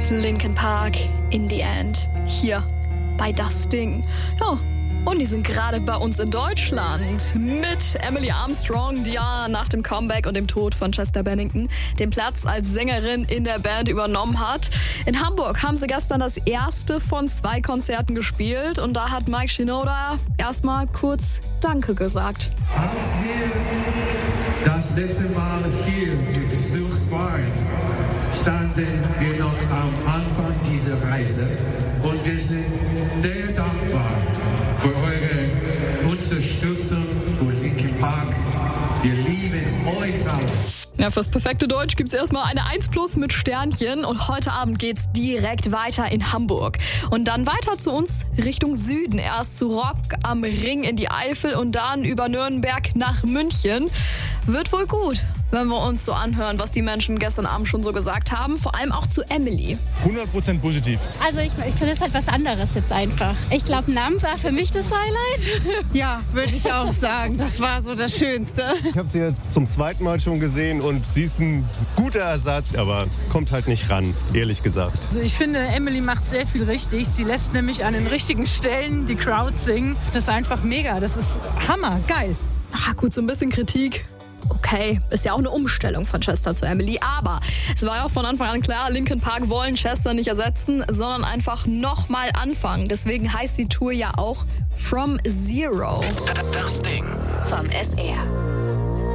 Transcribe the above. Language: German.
Linkin Park, In the End, hier bei Das Ding. Ja, und die sind gerade bei uns in Deutschland mit Emily Armstrong, die ja nach dem Comeback und dem Tod von Chester Bennington den Platz als Sängerin in der Band übernommen hat. In Hamburg haben sie gestern das erste von 2 Konzerten gespielt und da hat Mike Shinoda erstmal kurz Danke gesagt. Als wir das letzte Mal hier zu Besuch waren, standen wir noch am Anfang dieser Reise und wir sind sehr dankbar für eure Unterstützung für Linkin Park. Wir lieben euch alle. Ja, fürs perfekte Deutsch gibt's erstmal eine 1+ mit Sternchen und heute Abend geht's direkt weiter in Hamburg. Und dann weiter zu uns Richtung Süden. Erst zu Rock am Ring in die Eifel und dann über Nürnberg nach München. Wird wohl gut, wenn wir uns so anhören, was die Menschen gestern Abend schon so gesagt haben. Vor allem auch zu Emily. 100% positiv. Also ich finde es halt was anderes jetzt einfach. Ich glaube, Nam war für mich das Highlight. Ja, würde ich auch sagen. Das war so das Schönste. Ich habe sie ja zum 2. Mal schon gesehen und sie ist ein guter Ersatz, aber kommt halt nicht ran, ehrlich gesagt. Also ich finde, Emily macht sehr viel richtig. Sie lässt nämlich an den richtigen Stellen die Crowd singen. Das ist einfach mega. Das ist Hammer, geil. Gut, so ein bisschen Kritik. Okay, ist ja auch eine Umstellung von Chester zu Emily, aber es war ja auch von Anfang an klar, Linkin Park wollen Chester nicht ersetzen, sondern einfach nochmal anfangen. Deswegen heißt die Tour ja auch From Zero. Das Ding vom SR.